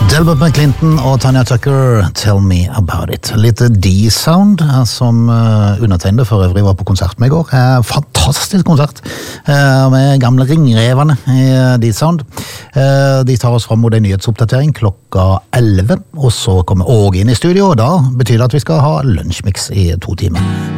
Delbert McClinton og Tanya Tucker, Tell Me About It. Litt D-Sound, som undertegnede for øvrig var på konsert med I går. Fantastisk konsert med gamle ringrevene I D-Sound. De tar oss frem mot en nyhetsoppdatering klokka 11, og så kommer Åge inn I studio, og da betyr det at vi skal ha lunsjmix I 2 timer.